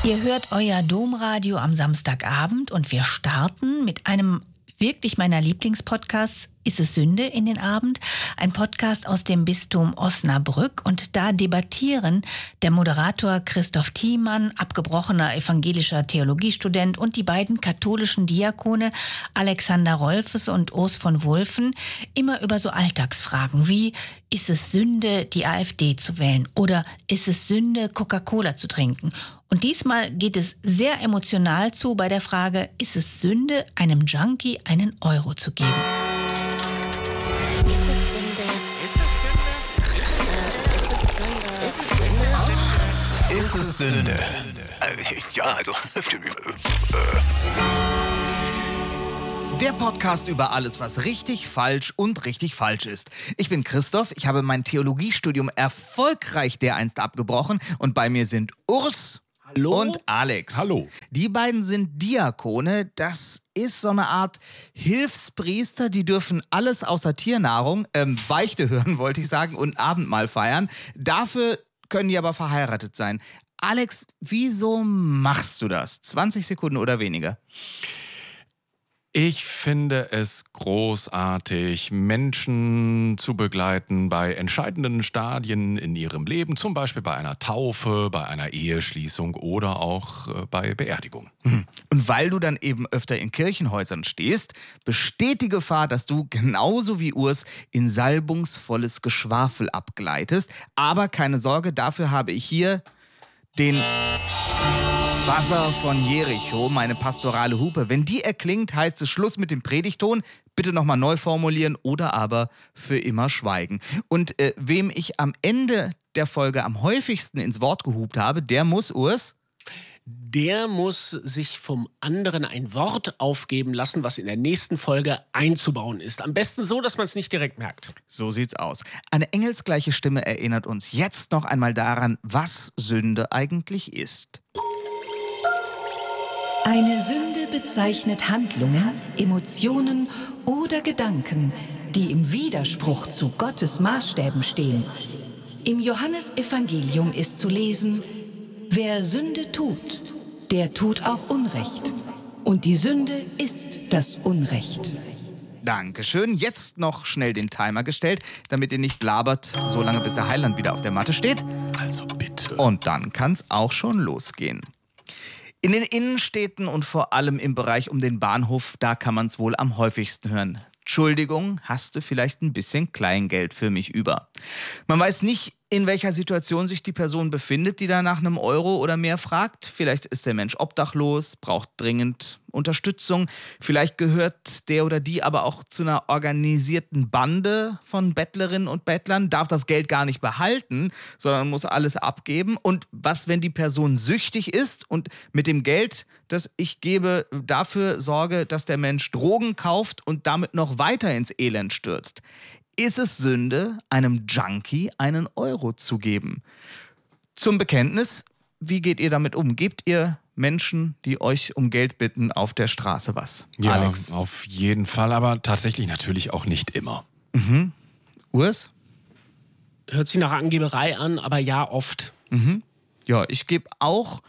Ihr hört euer Domradio am Samstagabend und wir starten mit einem wirklich meiner Lieblingspodcasts, Ist es Sünde in den Abend? Ein Podcast aus dem Bistum Osnabrück, und da debattieren der Moderator Christoph Thiemann, abgebrochener evangelischer Theologiestudent, und die beiden katholischen Diakone Alexander Rolfes und Urs von Wulfen immer über so Alltagsfragen wie: Ist es Sünde, die AfD zu wählen? Oder ist es Sünde, Coca-Cola zu trinken? Und diesmal geht es sehr emotional zu bei der Frage: Ist es Sünde, einem Junkie einen Euro zu geben? Ist es Sünde? Ist es Sünde? Ja, also. Der Podcast über alles, was richtig, falsch und richtig falsch ist. Ich bin Christoph, ich habe mein Theologiestudium erfolgreich dereinst abgebrochen und bei mir sind Urs. Hallo? Und Alex. Hallo. Die beiden sind Diakone. Das ist so eine Art Hilfspriester. Die dürfen alles außer Tiernahrung, Beichte hören, wollte ich sagen, und Abendmahl feiern. Dafür können die aber verheiratet sein. Alex, wieso machst du das? 20 Sekunden oder weniger? Ich finde es großartig, Menschen zu begleiten bei entscheidenden Stadien in ihrem Leben, zum Beispiel bei einer Taufe, bei einer Eheschließung oder auch bei Beerdigung. Und weil du dann eben öfter in Kirchenhäusern stehst, besteht die Gefahr, dass du genauso wie Urs in salbungsvolles Geschwafel abgleitest. Aber keine Sorge, dafür habe ich hier den Buzzer von Jericho, meine pastorale Hupe. Wenn die erklingt, heißt es Schluss mit dem Predigton. Bitte nochmal neu formulieren oder aber für immer schweigen. Und wem ich am Ende der Folge am häufigsten ins Wort gehupt habe, der muss, Urs, der muss sich vom anderen ein Wort aufgeben lassen, was in der nächsten Folge einzubauen ist. Am besten so, dass man es nicht direkt merkt. so sieht's aus. Eine engelsgleiche Stimme erinnert uns jetzt noch einmal daran, was Sünde eigentlich ist. Eine Sünde bezeichnet Handlungen, Emotionen oder Gedanken, die im Widerspruch zu Gottes Maßstäben stehen. Im Johannesevangelium ist zu lesen: Wer Sünde tut, der tut auch Unrecht. Und die Sünde ist das Unrecht. Dankeschön. Jetzt noch schnell den Timer gestellt, damit ihr nicht labert, solange bis der Heiland wieder auf der Matte steht. Also bitte. Und dann kann's auch schon losgehen. In den Innenstädten und vor allem im Bereich um den Bahnhof, da kann man's wohl am häufigsten hören. Entschuldigung, hast du vielleicht ein bisschen Kleingeld für mich über? Man weiß nicht, in welcher Situation sich die Person befindet, die da nach einem Euro oder mehr fragt. Vielleicht ist der Mensch obdachlos, braucht dringend Unterstützung. Vielleicht gehört der oder die aber auch zu einer organisierten Bande von Bettlerinnen und Bettlern, darf das Geld gar nicht behalten, sondern muss alles abgeben. Und was, wenn die Person süchtig ist und mit dem Geld, das ich gebe, dafür sorge, dass der Mensch Drogen kauft und damit noch weiter ins Elend stürzt? Ist es Sünde, einem Junkie einen Euro zu geben? Zum Bekenntnis, wie geht ihr damit um? Gebt ihr Menschen, die euch um Geld bitten, auf der Straße was? Ja, Alex? auf jeden Fall, aber tatsächlich natürlich auch nicht immer. Urs? Hört sich nach Angeberei an, aber ja, oft. Ja, ich gebe auch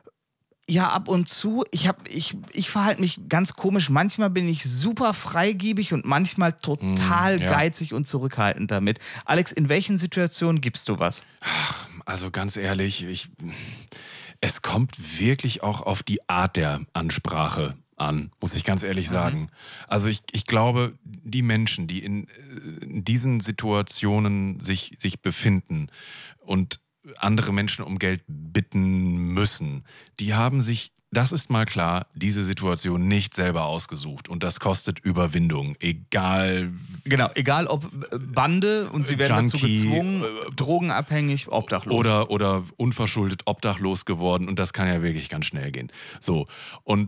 ab und zu. Ich verhalte mich ganz komisch. Manchmal bin ich super freigebig und manchmal total geizig und zurückhaltend damit. Alex, in welchen Situationen gibst du was? Also ganz ehrlich, es kommt wirklich auch auf die Art der Ansprache an, muss ich ganz ehrlich sagen. Also ich glaube, die Menschen, die in diesen Situationen sich befinden und andere Menschen um Geld bitten müssen, die haben sich, das ist mal klar, diese Situation nicht selber ausgesucht. Und das kostet Überwindung. Egal ob Bande und sie werden dazu Junkie, gezwungen, drogenabhängig, obdachlos. oder unverschuldet obdachlos geworden. Und das kann ja wirklich ganz schnell gehen. So, und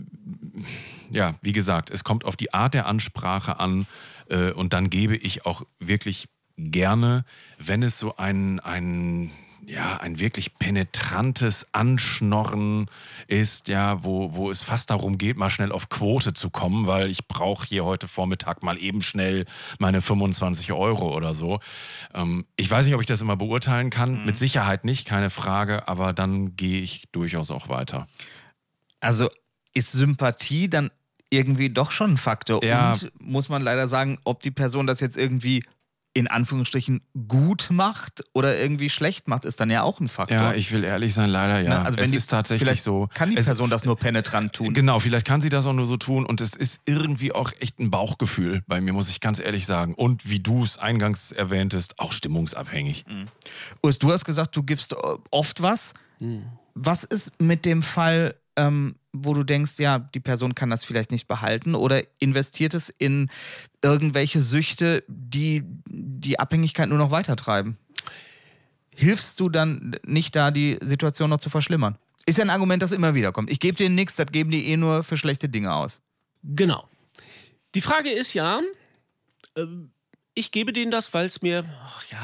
ja, wie gesagt, es kommt auf die Art der Ansprache an. Und dann gebe ich auch wirklich gerne, wenn es so ein ein wirklich penetrantes Anschnorren ist, ja, wo es fast darum geht, mal schnell auf Quote zu kommen, weil ich brauche hier heute Vormittag mal eben schnell meine 25 Euro oder so. Ich weiß nicht, ob ich das immer beurteilen kann. Mit Sicherheit nicht, keine Frage, aber dann gehe ich durchaus auch weiter. Also ist Sympathie dann irgendwie doch schon ein Faktor. Ja. Und muss man leider sagen, ob die Person das jetzt irgendwie in Anführungsstrichen gut macht oder irgendwie schlecht macht, ist dann ja auch ein Faktor. Ja, ich will ehrlich sein, leider ja. Also wenn es die, ist tatsächlich vielleicht so. Kann die Person das nur penetrant tun? Genau, vielleicht kann sie das auch nur so tun und es ist irgendwie auch echt ein Bauchgefühl bei mir, muss ich ganz ehrlich sagen. Und wie du es eingangs erwähntest, auch stimmungsabhängig. Urs, du hast gesagt, du gibst oft was. Was ist mit dem Fall, wo du denkst, ja, die Person kann das vielleicht nicht behalten oder investiert es in irgendwelche Süchte, die die Abhängigkeit nur noch weitertreiben? Hilfst du dann nicht da, die Situation noch zu verschlimmern? Ist ja ein Argument, das immer wieder kommt. Ich gebe denen nichts, das geben die eh nur für schlechte Dinge aus. Genau. Die Frage ist ja, ich gebe denen das, weil es mir,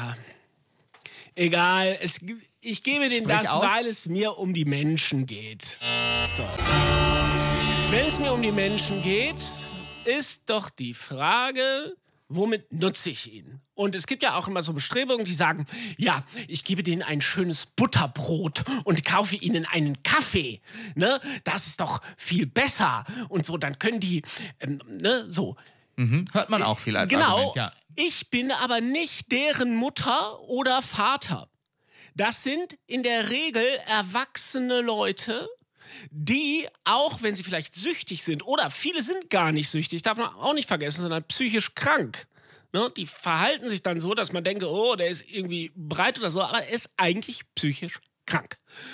egal, ich gebe denen Sprich das, aus. weil es mir um die Menschen geht. So. Wenn es mir um die Menschen geht, ist doch die Frage, womit nutze ich ihn? Und es gibt ja auch immer so Bestrebungen, die sagen, ja, ich gebe denen ein schönes Butterbrot und kaufe ihnen einen Kaffee. Ne? Das ist doch viel besser. Und so, dann können die, so. Hört man auch viel als Genau. Argument, ja. Ich bin aber nicht deren Mutter oder Vater. Das sind in der Regel erwachsene Leute, die, auch wenn sie vielleicht süchtig sind, oder viele sind gar nicht süchtig, darf man auch nicht vergessen, sondern psychisch krank. Ne? Die verhalten sich dann so, dass man denkt, oh, der ist irgendwie breit oder so, aber er ist eigentlich psychisch krank.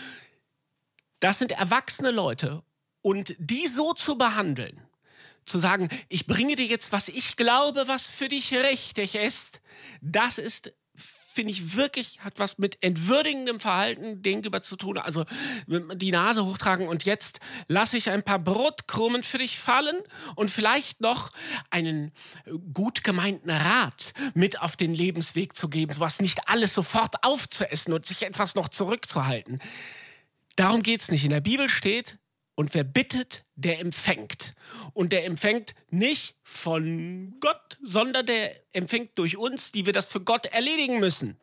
Das sind erwachsene Leute. Und die so zu behandeln, zu sagen, ich bringe dir jetzt, was ich glaube, was für dich richtig ist, das ist, finde ich wirklich, hat was mit entwürdigendem Verhalten gegenüber zu tun. Also die Nase hochtragen und jetzt lasse ich ein paar Brotkrumen für dich fallen und vielleicht noch einen gut gemeinten Rat mit auf den Lebensweg zu geben, sowas nicht alles sofort aufzuessen und sich etwas noch zurückzuhalten. Darum geht es nicht. In der Bibel steht, und wer bittet, der empfängt. Und der empfängt nicht von Gott, sondern der empfängt durch uns, die wir das für Gott erledigen müssen.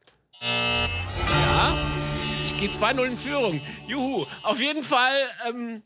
Ja, ich gehe 2-0 in Führung. Juhu, auf jeden Fall,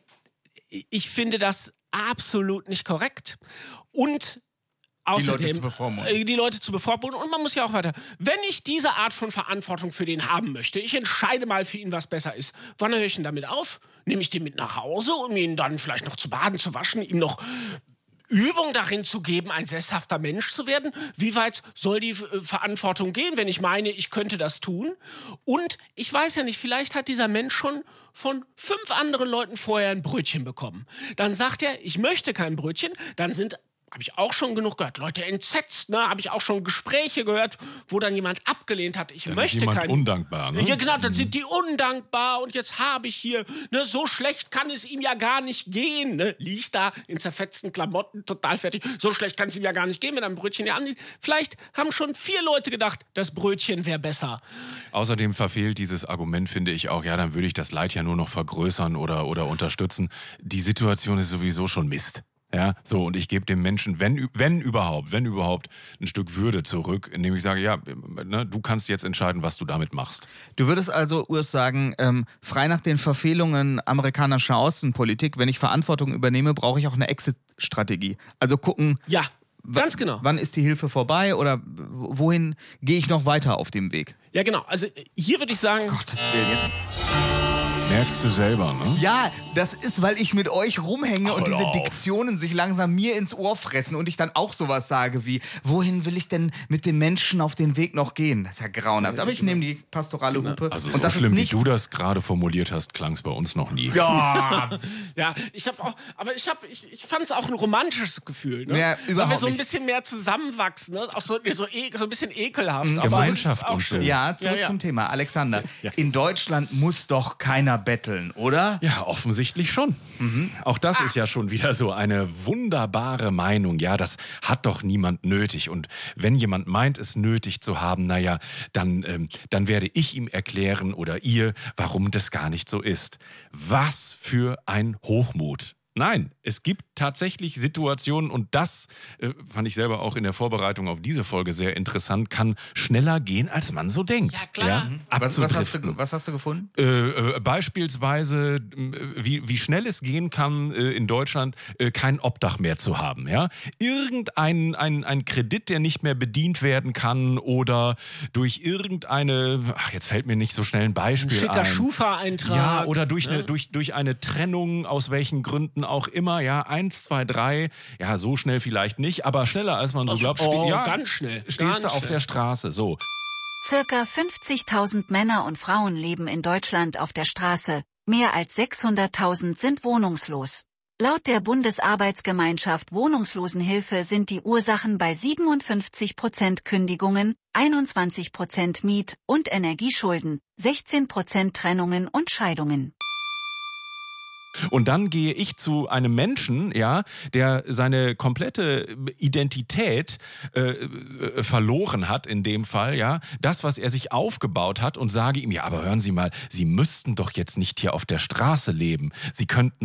ich finde das absolut nicht korrekt. Und außerdem, die Leute zu bevormunden. Und man muss ja auch weiter. Wenn ich diese Art von Verantwortung für den haben möchte, ich entscheide mal für ihn, was besser ist. Wann höre ich denn damit auf? Nehme ich den mit nach Hause, um ihn dann vielleicht noch zu baden, zu waschen, ihm noch Übung darin zu geben, ein sesshafter Mensch zu werden? Wie weit soll die Verantwortung gehen, wenn ich meine, ich könnte das tun? Und ich weiß ja nicht, vielleicht hat dieser Mensch schon von 5 anderen Leuten vorher ein Brötchen bekommen. Dann sagt er, ich möchte kein Brötchen, dann habe ich auch schon genug gehört. Leute entsetzt, ne? Habe ich auch schon Gespräche gehört, wo dann jemand abgelehnt hat, ich Dann möchte ist jemand kein... undankbar, ne? Ja, genau, dann sind die undankbar und jetzt habe ich hier, ne, so schlecht kann es ihm ja gar nicht gehen, ne? Liegt da in zerfetzten Klamotten, total fertig. So schlecht kann es ihm ja gar nicht gehen, wenn er ein Brötchen hier annimmt. Vielleicht haben schon 4 Leute gedacht, das Brötchen wäre besser. Außerdem verfehlt dieses Argument, finde ich auch, ja, dann würde ich das Leid ja nur noch vergrößern oder unterstützen. Die Situation ist sowieso schon Mist. Ja, so, und ich gebe dem Menschen, wenn überhaupt, ein Stück Würde zurück, indem ich sage, ja, ne, du kannst jetzt entscheiden, was du damit machst. Du würdest also, Urs, sagen, frei nach den Verfehlungen amerikanischer Außenpolitik, wenn ich Verantwortung übernehme, brauche ich auch eine Exit-Strategie. Also gucken, Ja, ganz genau. Wann ist die Hilfe vorbei oder wohin gehe ich noch weiter auf dem Weg? Ja, genau. Also hier würde ich sagen... Gottes Willen, jetzt. Merkst du selber, ne? Ja, das ist, weil ich mit euch rumhänge und diese Diktionen sich langsam mir ins Ohr fressen und ich dann auch sowas sage wie, wohin will ich denn mit dem Menschen auf den Weg noch gehen? Das ist ja grauenhaft. Aber ich nehme die pastorale Hupe. Also und so das schlimm, ist wie nicht du das gerade formuliert hast, klang es bei uns noch nie. Ja, Ja, ich fand es auch ein romantisches Gefühl, ne? Ja, überhaupt weil wir so ein nicht. bisschen mehr zusammenwachsen, ne? Auch so ein bisschen ekelhaft. Aber Gemeinschaft auch und schön. so. ja, zurück zum Thema. Alexander, in Deutschland muss doch keiner betteln, oder? Ja, offensichtlich schon. Auch das ist ja schon wieder so eine wunderbare Meinung. Ja, das hat doch niemand nötig. Und wenn jemand meint, es nötig zu haben, naja, dann werde ich ihm erklären oder ihr, warum das gar nicht so ist. Was für ein Hochmut. Nein, es gibt tatsächlich Situationen und das fand ich selber auch in der Vorbereitung auf diese Folge sehr interessant, kann schneller gehen, als man so denkt. Ja, klar. Was hast du gefunden? Beispielsweise, wie schnell es gehen kann, in Deutschland kein Obdach mehr zu haben. Ja? Ein Kredit, der nicht mehr bedient werden kann oder durch jetzt fällt mir nicht so schnell ein Beispiel Ein schicker ein. Schufa-Eintrag. Ja, oder durch ne? durch eine Trennung, aus welchen Gründen auch immer, ja, 1, 2, 3, ja, so schnell vielleicht nicht, aber schneller als man so glaubt. Ganz schnell. Stehst du auf der Straße, so. Circa 50.000 Männer und Frauen leben in Deutschland auf der Straße, mehr als 600.000 sind wohnungslos. Laut der Bundesarbeitsgemeinschaft Wohnungslosenhilfe sind die Ursachen bei 57% Kündigungen, 21% Miet- und Energieschulden, 16% Trennungen und Scheidungen. Und dann gehe ich zu einem Menschen, ja, der seine komplette Identität verloren hat in dem Fall, ja, das, was er sich aufgebaut hat und sage ihm, ja, aber hören Sie mal, Sie müssten doch jetzt nicht hier auf der Straße leben. Sie könnten